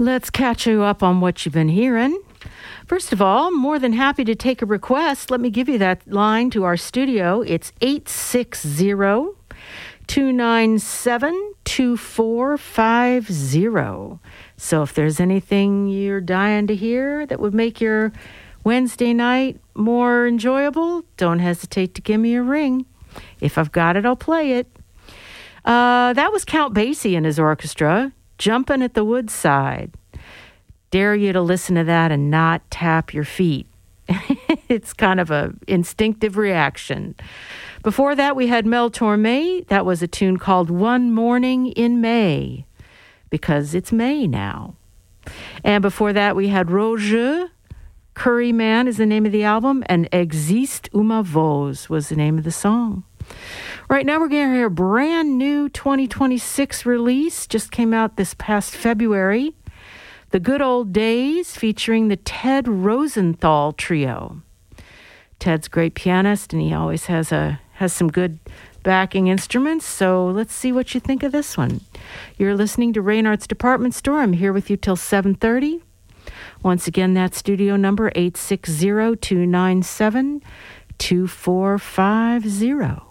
Let's catch you up on what you've been hearing. First of all, more than happy to take a request. Let me give you that line to our studio. It's 860-297-2450. So if there's anything you're dying to hear that would make your Wednesday night more enjoyable, don't hesitate to give me a ring. If I've got it, I'll play it. That was Count Basie and his orchestra, Jumpin' at the Woodside. Dare you to listen to that and not tap your feet. It's kind of a instinctive reaction. Before that, we had Mel Torme. That was a tune called One Morning in May, because it's May now. And before that, we had Roger. Curry Man is the name of the album, and Existe uma voz was the name of the song. Right now, we're going to hear a brand new 2026 release. Just came out this past February. The Good Old Days, featuring the Ted Rosenthal Trio. Ted's a great pianist, and he always has some good backing instruments. So let's see what you think of this one. You're listening to Raynard's Department Store. I'm here with you till 7:30. Once again, that studio number 860-297-2450.